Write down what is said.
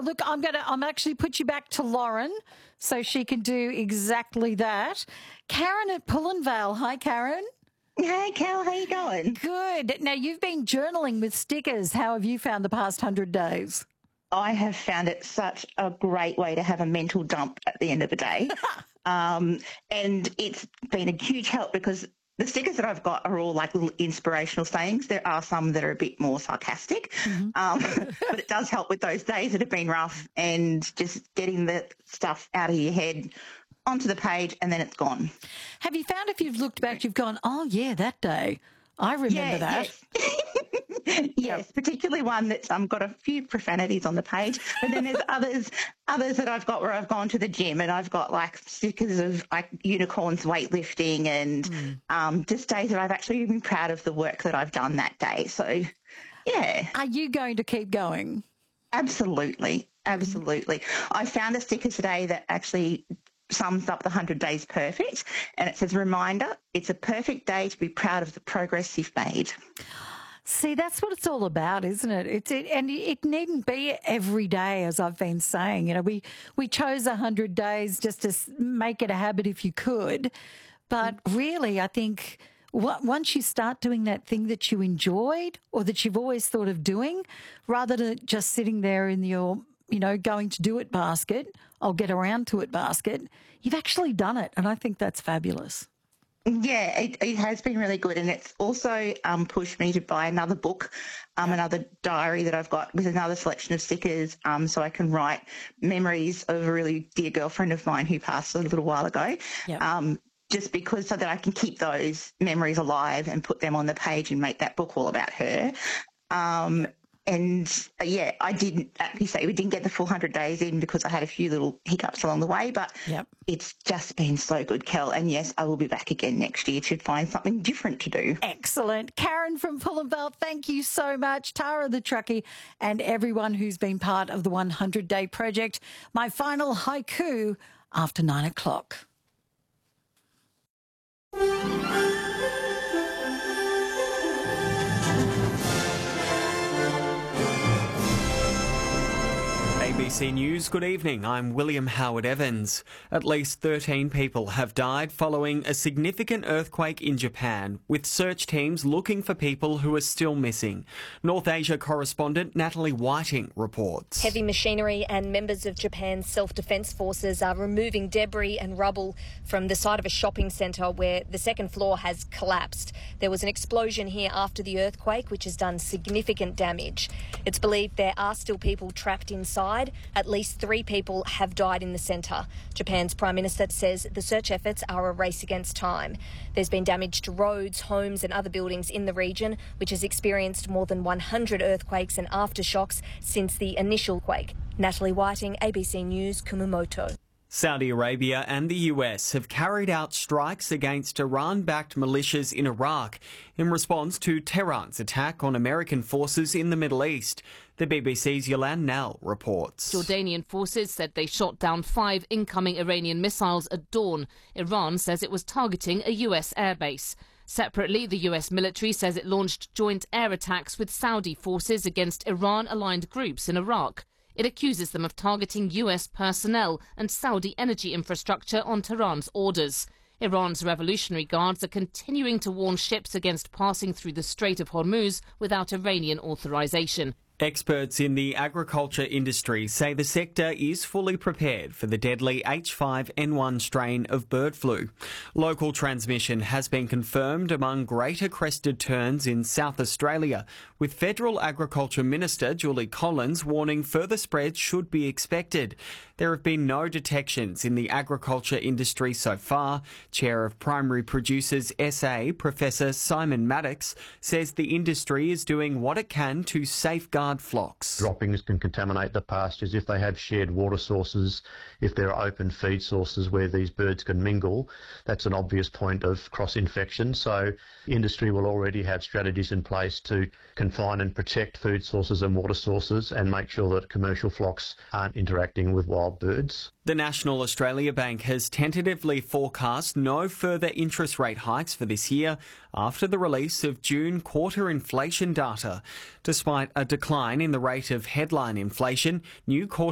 Well, look, I'm actually put you back to Lauren so she can do exactly that. Karen at Pullenvale. Hi, Karen. Hey, Cal, how you going? Good. Now, you've been journaling with stickers. How have you found the past 100 days? I have found it such a great way to have a mental dump at the end of the day. And it's been a huge help because the stickers that I've got are all like little inspirational sayings. There are some that are a bit more sarcastic, but it does help with those days that have been rough and just getting the stuff out of your head onto the page and then it's gone. Have you found if you've looked back, you've gone, oh, yeah, that day, I remember that. Yes. Yes, particularly one that's got a few profanities on the page. But then there's others that I've got where I've gone to the gym and I've got like stickers of like unicorns weightlifting and just days that I've actually been proud of the work that I've done that day. So, yeah. Are you going to keep going? Absolutely. Absolutely. I found a sticker today that actually sums up the 100 days perfect, and it says, reminder, it's a perfect day to be proud of the progress you've made. See, that's what it's all about, isn't it? And it needn't be every day, as I've been saying. You know, we chose 100 days just to make it a habit if you could. But really, I think once you start doing that thing that you enjoyed or that you've always thought of doing, rather than just sitting there in your, going to do it basket, I'll get around to it basket, you've actually done it. And I think that's fabulous. Yeah, it has been really good. And it's also pushed me to buy another book, another diary that I've got with another selection of stickers so I can write memories of a really dear girlfriend of mine who passed a little while ago. Yep. Just because so that I can keep those memories alive and put them on the page and make that book all about her. And yeah, I didn't actually say we didn't get the full 100 days in because I had a few little hiccups along the way, but It's just been so good, Kel. And yes, I will be back again next year to find something different to do. Excellent. Karen from Pullenvale, thank you so much. Tara the truckie and everyone who's been part of the 100-day project. My final haiku after 9 o'clock. ABC News, good evening. I'm William Howard Evans. At least 13 people have died following a significant earthquake in Japan, with search teams looking for people who are still missing. North Asia correspondent Natalie Whiting reports. Heavy machinery and members of Japan's self-defence forces are removing debris and rubble from the side of a shopping centre where the second floor has collapsed. There was an explosion here after the earthquake, which has done significant damage. It's believed there are still people trapped inside. At least 3 people have died in the centre. Japan's Prime Minister says the search efforts are a race against time. There's been damage to roads, homes and other buildings in the region, which has experienced more than 100 earthquakes and aftershocks since the initial quake. Natalie Whiting, ABC News, Kumamoto. Saudi Arabia and the US have carried out strikes against Iran-backed militias in Iraq in response to Tehran's attack on American forces in the Middle East. The BBC's Yolande Nell reports. Jordanian forces said they shot down 5 incoming Iranian missiles at dawn. Iran says it was targeting a US airbase. Separately, the US military says it launched joint air attacks with Saudi forces against Iran-aligned groups in Iraq. It accuses them of targeting US personnel and Saudi energy infrastructure on Tehran's orders. Iran's Revolutionary Guards are continuing to warn ships against passing through the Strait of Hormuz without Iranian authorization. Experts in the agriculture industry say the sector is fully prepared for the deadly H5N1 strain of bird flu. Local transmission has been confirmed among greater crested terns in South Australia, with Federal Agriculture Minister Julie Collins warning further spread should be expected. There have been no detections in the agriculture industry so far. Chair of Primary Producers SA, Professor Simon Maddox, says the industry is doing what it can to safeguard flocks. Droppings can contaminate the pastures if they have shared water sources, if there are open feed sources where these birds can mingle. That's an obvious point of cross-infection. So industry will already have strategies in place to confine and protect food sources and water sources and make sure that commercial flocks aren't interacting with wild birds. The National Australia Bank has tentatively forecast no further interest rate hikes for this year after the release of June quarter inflation data. Despite a decline in the rate of headline inflation, new quarter